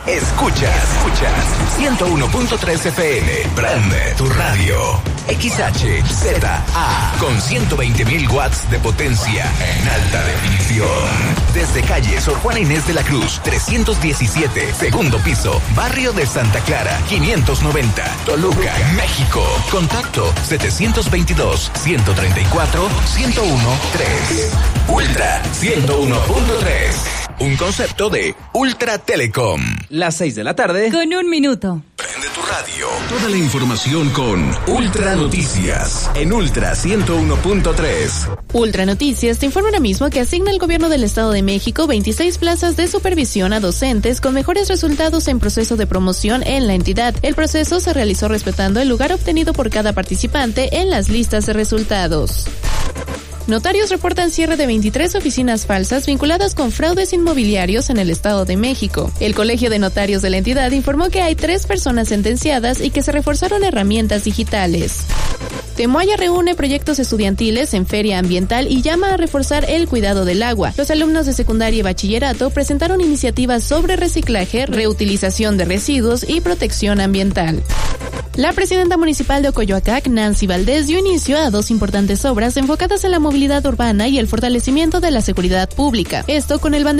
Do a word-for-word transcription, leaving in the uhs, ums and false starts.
Escuchas, escuchas ciento uno punto tres F M, prende tu radio. X H Z A con ciento veinte mil watts de potencia en alta definición. Desde calle Sor Juana Inés de la Cruz, trescientos diecisiete, segundo piso, barrio de Santa Clara, quinientos noventa, Toluca, México. Contacto setecientos veintidós, ciento treinta y cuatro, ciento uno, tres. Ultra ciento uno punto tres. Un concepto de Ultra Telecom. Las seis de la tarde. Con un minuto. Prende tu radio. Toda la información con Ultra Noticias. En Ultra ciento uno punto tres. Ultra Noticias te informa ahora mismo que asigna el gobierno del Estado de México veintiséis plazas de supervisión a docentes con mejores resultados en proceso de promoción en la entidad. El proceso se realizó respetando el lugar obtenido por cada participante en las listas de resultados. Notarios reportan cierre de veintitrés oficinas falsas vinculadas con fraudes inmobiliarios en el Estado de México. El Colegio de Notarios de la entidad informó que hay tres personas sentenciadas y que se reforzaron herramientas digitales. Temoaya reúne proyectos estudiantiles en feria ambiental y llama a reforzar el cuidado del agua. Los alumnos de secundaria y bachillerato presentaron iniciativas sobre reciclaje, reutilización de residuos y protección ambiental. La presidenta municipal de Ocoyoacac, Nancy Valdés, dio inicio a dos importantes obras enfocadas en la movilidad urbana y el fortalecimiento de la seguridad pública. Esto con el banderazo